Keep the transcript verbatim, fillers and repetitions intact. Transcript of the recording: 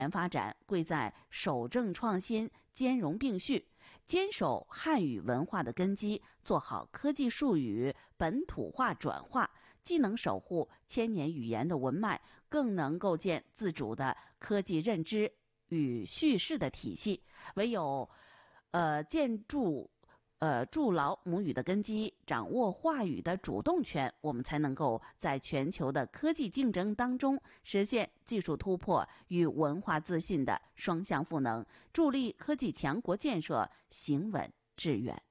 发展贵在守正创新、兼容并蓄，坚守汉语文化的根基，做好科技术语本土化转化，既能守护千年语言的文脉，更能构建自主的科技认知与叙事的体系。唯有呃建筑呃筑牢母语的根基，掌握话语的主动权，我们才能够在全球的科技竞争当中实现技术突破与文化自信的双向赋能，助力科技强国建设行稳致远。